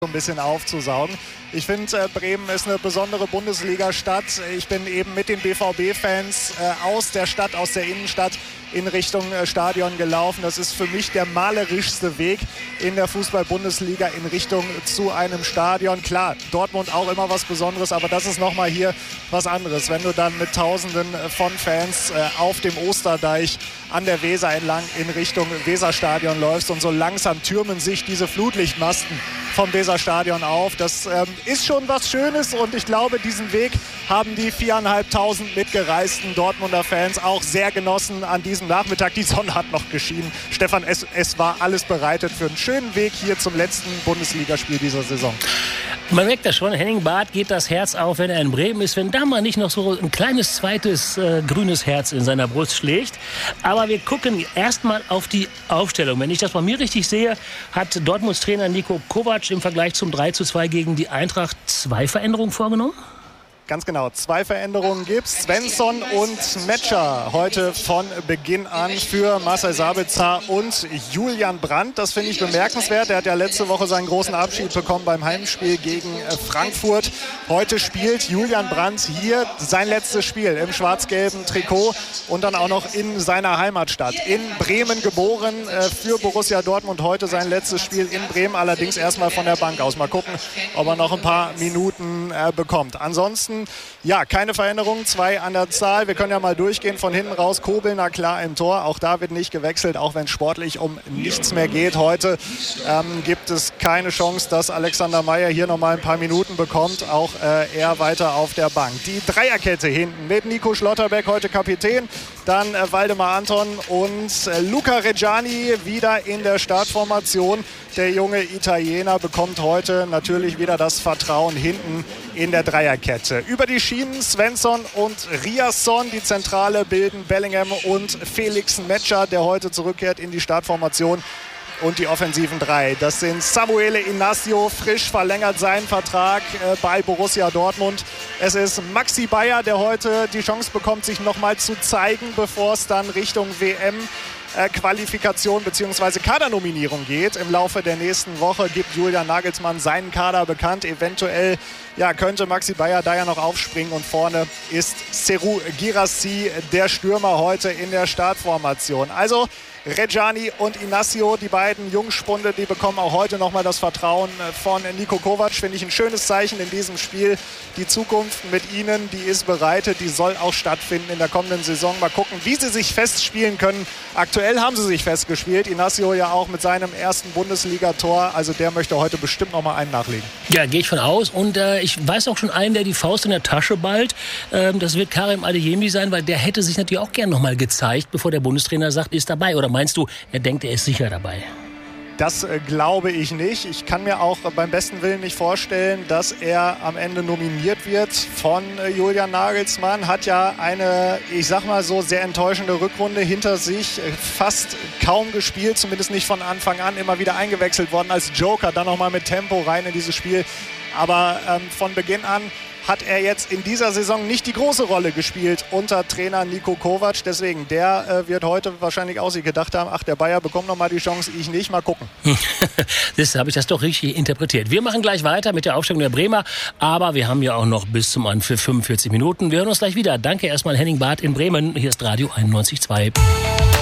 ein bisschen aufzusaugen. Ich finde, Bremen ist eine besondere Bundesliga-Stadt. Ich bin eben mit den BVB-Fans aus der Stadt, aus der Innenstadt in Richtung Stadion gelaufen. Das ist für mich der malerischste Weg in der Fußball-Bundesliga in Richtung zu einem Stadion. Klar, Dortmund auch immer was Besonderes, aber das ist nochmal hier was anderes. Wenn du dann mit Tausenden von Fans auf dem Osterdeich an der Weser entlang in Richtung Weserstadion läufst und so langsam türmen sich diese Flutlichtmasten vom Weserstadion auf. Das ist schon was Schönes und ich glaube, diesen Weg haben die 4.500 mitgereisten Dortmunder Fans auch sehr genossen an diesem Nachmittag. Die Sonne hat noch geschienen. Stefan, es war alles bereitet für einen schönen Weg hier zum letzten Bundesligaspiel dieser Saison. Man merkt das schon, Henning Barth geht das Herz auf, wenn er in Bremen ist, wenn da mal nicht noch so ein kleines zweites grünes Herz in seiner Brust schlägt. Aber wir gucken erstmal auf die Aufstellung. Wenn ich das bei mir richtig sehe, hat Dortmunds Trainer Niko Kovac im Vergleich zum 3:2 gegen die Eintracht 2 Veränderungen vorgenommen? Ganz genau, 2 Veränderungen gibt's. Svensson und Metscher heute von Beginn an für Marcel Sabitzer und Julian Brandt. Das finde ich bemerkenswert. Er hat ja letzte Woche seinen großen Abschied bekommen beim Heimspiel gegen Frankfurt. Heute spielt Julian Brandt hier sein letztes Spiel im schwarz-gelben Trikot und dann auch noch in seiner Heimatstadt. In Bremen geboren, für Borussia Dortmund heute sein letztes Spiel in Bremen. Allerdings erstmal von der Bank aus. Mal gucken, ob er noch ein paar Minuten bekommt. Ansonsten ja, keine Veränderungen, 2 an der Zahl. Wir können ja mal durchgehen von hinten raus. Kobel, na klar, im Tor. Auch da wird nicht gewechselt, auch wenn es sportlich um nichts mehr geht. Heute gibt es keine Chance, dass Alexander Meyer hier noch mal ein paar Minuten bekommt. Auch er weiter auf der Bank. Die Dreierkette hinten mit Nico Schlotterbeck, heute Kapitän. Dann Waldemar Anton und Luca Reggiani wieder in der Startformation. Der junge Italiener bekommt heute natürlich wieder das Vertrauen hinten in der Dreierkette. Über die Schienen Svensson und Riasson. Die Zentrale bilden Bellingham und Felix Metscher, der heute zurückkehrt in die Startformation. Und die offensiven 3. Das sind Samuele Inacio, frisch verlängert seinen Vertrag bei Borussia Dortmund. Es ist Maxi Bayer, der heute die Chance bekommt, sich nochmal zu zeigen, bevor es dann Richtung WM Qualifikation bzw. Kadernominierung geht. Im Laufe der nächsten Woche gibt Julian Nagelsmann seinen Kader bekannt. Eventuell könnte Maxi Bayer da ja noch aufspringen und vorne ist Serhou Guirassy, der Stürmer, heute in der Startformation. Also Reggiani und Inacio, die beiden Jungspunde, die bekommen auch heute nochmal das Vertrauen von Niko Kovac. Finde ich ein schönes Zeichen in diesem Spiel. Die Zukunft mit ihnen, die ist bereitet, die soll auch stattfinden in der kommenden Saison. Mal gucken, wie sie sich festspielen können. Aktuell haben sie sich festgespielt. Inacio ja auch mit seinem ersten Bundesliga-Tor. Also der möchte heute bestimmt nochmal einen nachlegen. Ja, gehe ich von aus. Und ich weiß auch schon einen, der die Faust in der Tasche ballt. Das wird Karim Adeyemi sein, weil der hätte sich natürlich auch gern nochmal gezeigt, bevor der Bundestrainer sagt, ist dabei. Oder meinst du, er denkt, er ist sicher dabei? Das glaube ich nicht. Ich kann mir auch beim besten Willen nicht vorstellen, dass er am Ende nominiert wird von Julian Nagelsmann. Hat ja eine, ich sag mal so, sehr enttäuschende Rückrunde hinter sich. Fast kaum gespielt, zumindest nicht von Anfang an. Immer wieder eingewechselt worden als Joker. Dann nochmal mit Tempo rein in dieses Spiel. Aber von Beginn an hat er jetzt in dieser Saison nicht die große Rolle gespielt unter Trainer Niko Kovac. Deswegen, der wird heute wahrscheinlich auch sich gedacht haben, ach, der Bayer bekommt noch mal die Chance, ich nicht, mal gucken. Das habe ich das doch richtig interpretiert. Wir machen gleich weiter mit der Aufstellung der Bremer, aber wir haben ja auch noch bis zum Anpfiff 45 Minuten. Wir hören uns gleich wieder. Danke erstmal Henning Barth in Bremen. Hier ist Radio 91.2.